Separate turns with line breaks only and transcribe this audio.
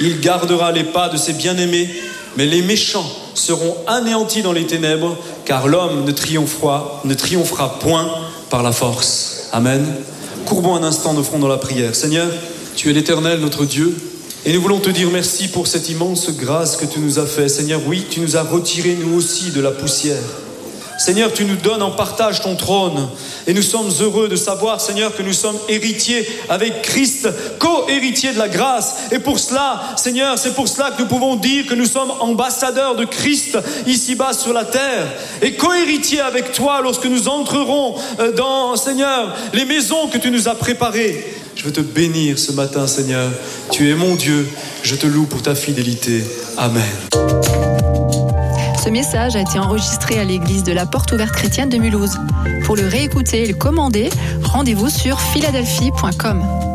Il gardera les pas de ses bien-aimés, mais les méchants seront anéantis dans les ténèbres, car l'homme ne triomphera point par la force. Amen. Courbons un instant nos fronts dans la prière. Seigneur, tu es l'Éternel, notre Dieu, et nous voulons te dire merci pour cette immense grâce que tu nous as fait. Seigneur, oui, tu nous as retirés nous aussi de la poussière. Seigneur, tu nous donnes en partage ton trône et nous sommes heureux de savoir, Seigneur, que nous sommes héritiers avec Christ, co-héritiers de la grâce. Et pour cela, Seigneur, c'est pour cela que nous pouvons dire que nous sommes ambassadeurs de Christ ici-bas sur la terre et co-héritiers avec toi lorsque nous entrerons dans, Seigneur, les maisons que tu nous as préparées. Je veux te bénir ce matin, Seigneur. Tu es mon Dieu. Je te loue pour ta fidélité. Amen.
Ce message a été enregistré à l'église de la Porte Ouverte Chrétienne de Mulhouse. Pour le réécouter et le commander, rendez-vous sur philadelphie.com.